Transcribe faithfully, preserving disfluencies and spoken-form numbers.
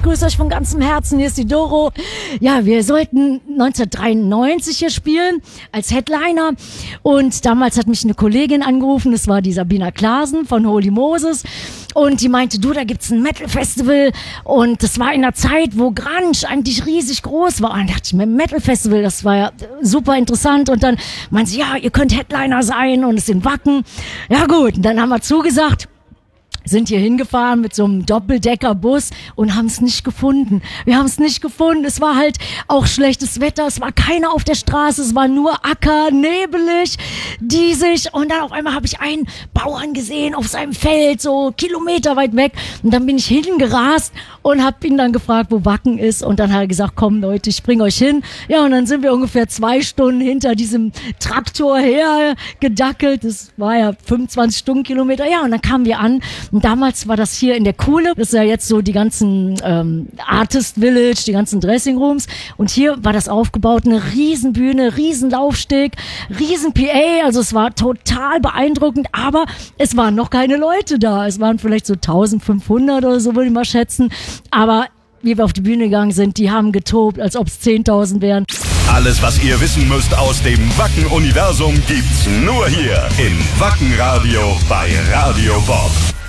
ich grüße euch von ganzem Herzen, hier ist die Doro. Ja, wir sollten neunzehnhundertdreiundneunzig hier spielen als Headliner und damals hat mich eine Kollegin angerufen, das war die Sabina Klaasen von Holy Moses und die meinte, du, da gibt's ein Metal-Festival und das war in der Zeit, wo Grunge eigentlich riesig groß war und da dachte ich mir, Metal-Festival, das war ja super interessant und dann meinte sie, ja, ihr könnt Headliner sein und es sind Wacken. Ja gut, und dann haben wir zugesagt, sind hier hingefahren mit so einem Doppeldeckerbus und haben es nicht gefunden. Wir haben es nicht gefunden. Es war halt auch schlechtes Wetter. Es war keiner auf der Straße. Es war nur Acker, nebelig, diesig. Und dann auf einmal habe ich einen Bauern gesehen auf seinem Feld, so Kilometer weit weg. Und dann bin ich hingerast und habe ihn dann gefragt, wo Wacken ist. Und dann hat er gesagt, komm Leute, ich bring euch hin. Ja, und dann sind wir ungefähr zwei Stunden hinter diesem Traktor her gedackelt. Das war ja fünfundzwanzig Stundenkilometer. Ja, und dann kamen wir an. Und damals war das hier in der Kuhle, das ist ja jetzt so die ganzen ähm, Artist Village, die ganzen Dressing Rooms und hier war das aufgebaut, eine Riesenbühne, Riesenlaufsteg, riesen P A, also es war total beeindruckend, aber es waren noch keine Leute da, es waren vielleicht so eintausendfünfhundert oder so, würde ich mal schätzen, aber wie wir auf die Bühne gegangen sind, die haben getobt, als ob es zehntausend wären. Alles, was ihr wissen müsst aus dem Wacken-Universum, gibt's nur hier im Wacken-Radio bei Radio Bob.